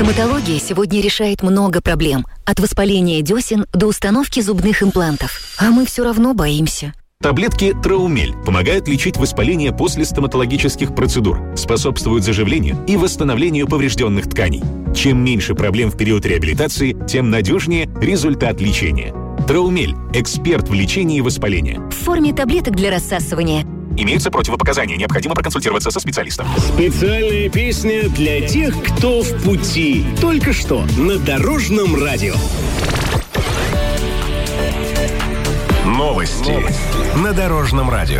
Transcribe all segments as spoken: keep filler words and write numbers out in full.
Стоматология сегодня решает много проблем. От воспаления десен до установки зубных имплантов. А мы все равно боимся. Таблетки Траумель помогают лечить воспаление после стоматологических процедур, способствуют заживлению и восстановлению поврежденных тканей. Чем меньше проблем в период реабилитации, тем надежнее результат лечения. Траумель – эксперт в лечении воспаления. В форме таблеток для рассасывания. Имеются противопоказания, необходимо проконсультироваться со специалистом. Специальная песня для тех, кто в пути. Только что на Дорожном радио. Новости, Новости на Дорожном радио.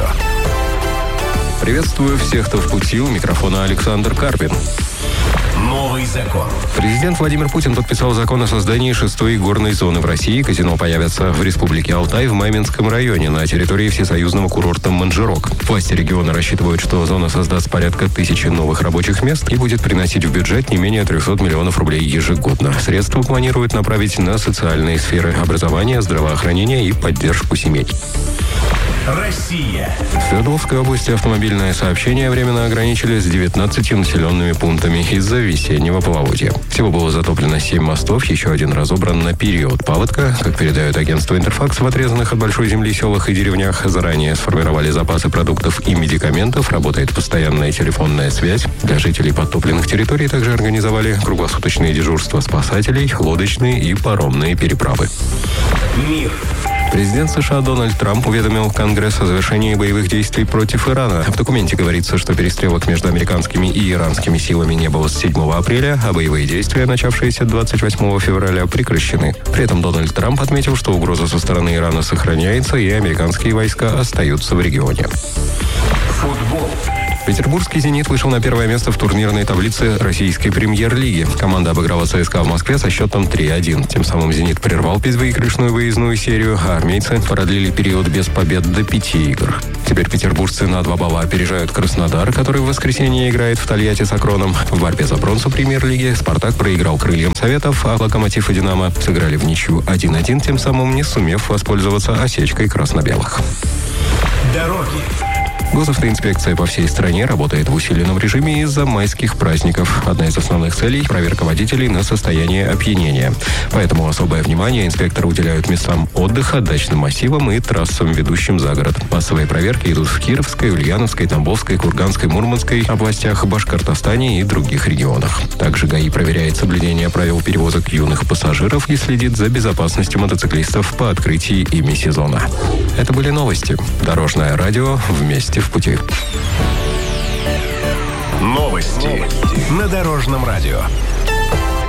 Приветствую всех, кто в пути. У микрофона Александр Карпин. Новый закон. Президент Владимир Путин подписал закон о создании шестой горной зоны в России. Казино появятся в Республике Алтай в Маминском районе на территории всесоюзного курорта Манжирок. Власти региона рассчитывают, что зона создаст порядка тысячи новых рабочих мест и будет приносить в бюджет не менее трехсот миллионов рублей ежегодно. Средства планируют направить на социальные сферы образования, здравоохранения и поддержку семей. Россия. В Свердловской области автомобильное сообщение временно ограничили с девятнадцатью населенными пунктами из-за весеннего половодья. Всего было затоплено семь мостов, еще один разобран на период паводка. Как передает агентство «Интерфакс», в отрезанных от большой земли селах и деревнях заранее сформировали запасы продуктов и медикаментов, работает постоянная телефонная связь. Для жителей подтопленных территорий также организовали круглосуточные дежурства спасателей, лодочные и паромные переправы. Мир. Президент США Дональд Трамп уведомил Конгресс о завершении боевых действий против Ирана. В документе говорится, что перестрелок между американскими и иранскими силами не было с седьмого апреля, а боевые действия, начавшиеся двадцать восьмого февраля, прекращены. При этом Дональд Трамп отметил, что угроза со стороны Ирана сохраняется, и американские войска остаются в регионе. Футбол. Петербургский «Зенит» вышел на первое место в турнирной таблице российской премьер-лиги. Команда обыграла ЦСКА в Москве со счетом три один. Тем самым «Зенит» прервал безвыигрышную выездную серию, а армейцы продлили период без побед до пяти игр. Теперь петербуржцы на два балла опережают Краснодар, который в воскресенье играет в Тольятти с Акроном. В борьбе за бронзу премьер-лиги «Спартак» проиграл «Крыльям Советов», а «Локомотив» и «Динамо» сыграли в ничью один один, тем самым не сумев воспользоваться осечкой красно-белых. Дороги. Госавтоинспекция по всей стране работает в усиленном режиме из-за майских праздников. Одна из основных целей – проверка водителей на состояние опьянения. Поэтому особое внимание инспекторы уделяют местам отдыха, дачным массивам и трассам, ведущим за город. Массовые проверки идут в Кировской, Ульяновской, Тамбовской, Курганской, Мурманской областях, Башкортостане и других регионах. Также ГАИ проверяет соблюдение правил перевозок юных пассажиров и следит за безопасностью мотоциклистов по открытии ими сезона. Это были новости. Дорожное радио вместе в пути. Новости на Дорожном радио.